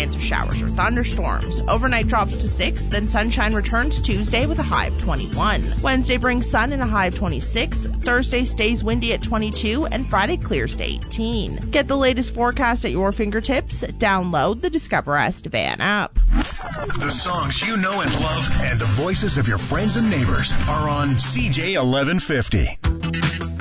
chance of showers or thunderstorms. Overnight drops to 6, then sunshine returns Tuesday with a high of 21. Wednesday brings sun and a high of 26. Thursday stays windy at 22, and Friday clears to 18. Get the latest forecast at your fingertips. Download the Discover Estevan app. The songs you know and love and the voices of your friends and neighbors are on CJ 1150.